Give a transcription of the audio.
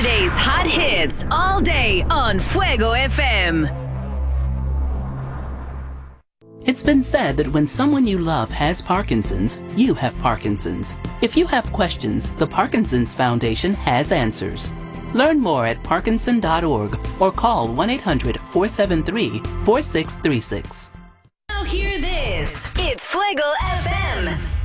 Saturday's hot hits all day on Fuego FM. It's been said that when someone you love has Parkinson's, you have Parkinson's. If you have questions, the Parkinson's Foundation has answers. Learn more at parkinson.org or call 1-800-473-4636. Now hear this. It's Fuego FM.